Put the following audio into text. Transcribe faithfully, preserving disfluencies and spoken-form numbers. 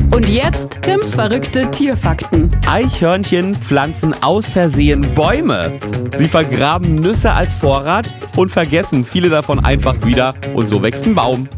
Und jetzt Tims verrückte Tierfakten. Eichhörnchen pflanzen aus Versehen Bäume. Sie vergraben Nüsse als Vorrat und vergessen viele davon einfach wieder und so wächst ein Baum.